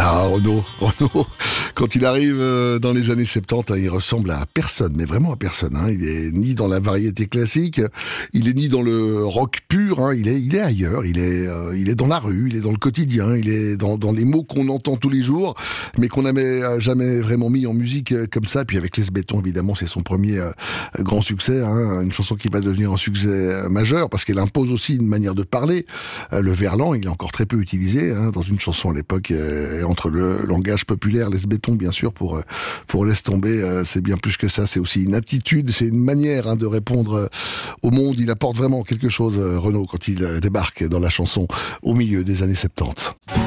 Ah, Renaud, quand il arrive dans les années 70, il ressemble à personne, mais vraiment à personne. Il est ni dans la variété classique, il est ni dans le rock pur. Il est ailleurs. Il est dans la rue, il est dans le quotidien, il est dans les mots qu'on entend tous les jours, mais qu'on n'avait jamais vraiment mis en musique comme ça. Puis avec Les Béton, évidemment, c'est son premier grand succès, une chanson qui va devenir un succès majeur parce qu'elle impose aussi une manière de parler. Le verlan, il est encore très peu utilisé dans une chanson à l'époque. Entre le langage populaire, Les Béton, bien sûr, pour Laisse tomber, c'est bien plus que ça. C'est aussi une attitude, c'est une manière de répondre au monde. Il apporte vraiment quelque chose, Renaud, quand il débarque dans la chanson au milieu des années 70.